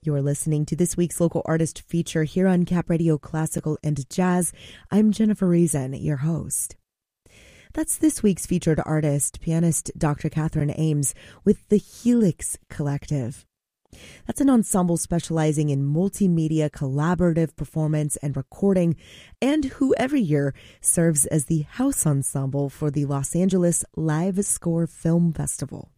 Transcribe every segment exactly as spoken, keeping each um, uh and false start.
You're listening to this week's local artist feature here on Cap Radio Classical and Jazz. I'm Jennifer Reason, your host. That's this week's featured artist, pianist Doctor Catherine Ames with the Helix Collective. That's an ensemble specializing in multimedia collaborative performance and recording, and who every year serves as the house ensemble for the Los Angeles Live Score Film Festival.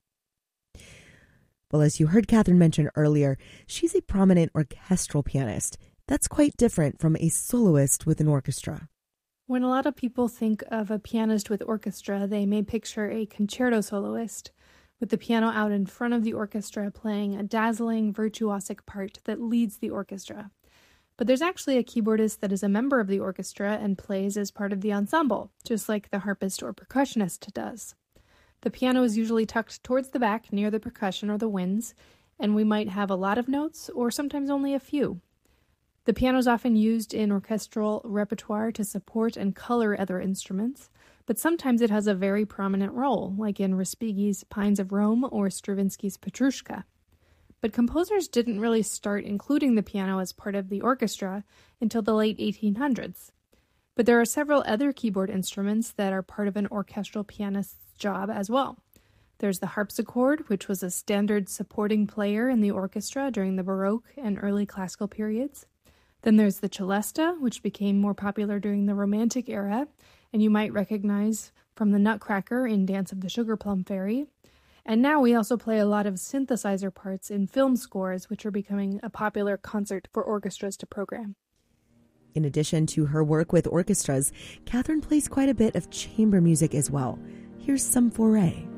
Well, as you heard Catherine mention earlier, she's a prominent orchestral pianist. That's quite different from a soloist with an orchestra. When a lot of people think of a pianist with orchestra, they may picture a concerto soloist, with the piano out in front of the orchestra playing a dazzling, virtuosic part that leads the orchestra. But there's actually a keyboardist that is a member of the orchestra and plays as part of the ensemble, just like the harpist or percussionist does. The piano is usually tucked towards the back near the percussion or the winds, and we might have a lot of notes or sometimes only a few. The piano is often used in orchestral repertoire to support and color other instruments, but sometimes it has a very prominent role, like in Respighi's Pines of Rome or Stravinsky's Petrushka. But composers didn't really start including the piano as part of the orchestra until the late eighteen hundreds. But there are several other keyboard instruments that are part of an orchestral pianist's job as well. There's the harpsichord, which was a standard supporting player in the orchestra during the Baroque and early classical periods. Then there's the celesta, which became more popular during the Romantic era, and you might recognize from the Nutcracker in Dance of the Sugar Plum Fairy. And now we also play a lot of synthesizer parts in film scores, which are becoming a popular concert for orchestras to program. In addition to her work with orchestras, Catherine plays quite a bit of chamber music as well. Here's some foray.